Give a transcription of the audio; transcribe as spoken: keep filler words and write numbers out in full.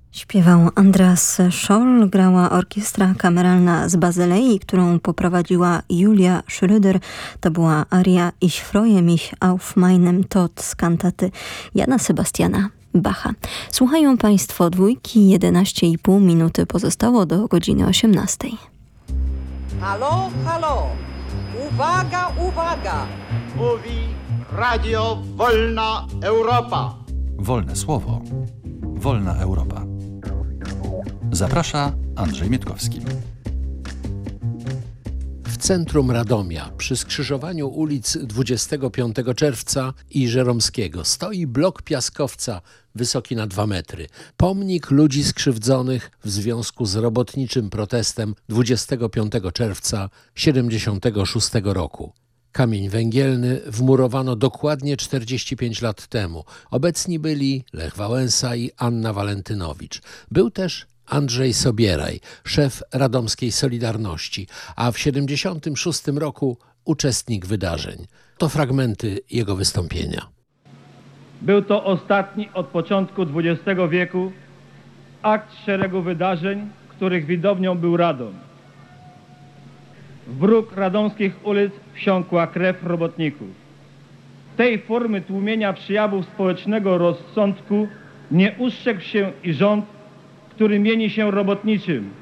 Śpiewał Andreas Scholl, grała orkiestra kameralna z Bazylei, którą poprowadziła Julia Schröder. To była aria Ich freue mich auf meinem Tod z kantaty Jana Sebastiana Bacha. Słuchają Państwo Dwójki, jedenaście i pół minuty pozostało do godziny osiemnastej. Halo, halo! Uwaga, uwaga! Mówi Radio Wolna Europa. Wolne słowo. Wolna Europa. Zaprasza Andrzej Mietkowski. W centrum Radomia, przy skrzyżowaniu ulic dwudziestego piątego czerwca i Żeromskiego, stoi blok piaskowca wysoki na dwa metry. Pomnik ludzi skrzywdzonych w związku z robotniczym protestem dwudziestego piątego czerwca siedemdziesiątego szóstego roku. Kamień węgielny wmurowano dokładnie czterdzieści pięć lat temu. Obecni byli Lech Wałęsa i Anna Walentynowicz. Był też Andrzej Sobieraj, szef radomskiej Solidarności, a w siedemdziesiątym szóstym roku uczestnik wydarzeń. To fragmenty jego wystąpienia. Był to ostatni od początku dwudziestego wieku akt szeregu wydarzeń, których widownią był Radom. W bruk radomskich ulic wsiąkła krew robotników. Tej formy tłumienia przejawów społecznego rozsądku nie ustrzegł się i rząd, który mieni się robotniczym.